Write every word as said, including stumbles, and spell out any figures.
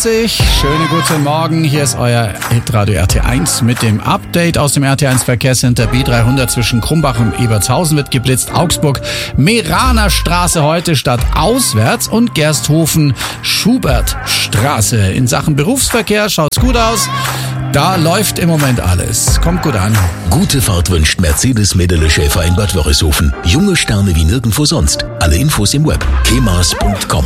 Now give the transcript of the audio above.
Schönen guten Morgen, hier ist euer Hitradio R T eins mit dem Update aus dem R T eins Verkehrscenter. B dreihundert zwischen Krumbach und Ebertshausen wird geblitzt. Augsburg, Meraner Straße heute statt auswärts und Gersthofen, Schubertstraße. In Sachen Berufsverkehr schaut's gut aus. Da läuft im Moment alles. Kommt gut an. Gute Fahrt wünscht Mercedes Mädele Schäfer in Bad Wörishofen. Junge Sterne wie nirgendwo sonst. Alle Infos im Web. kemas punkt com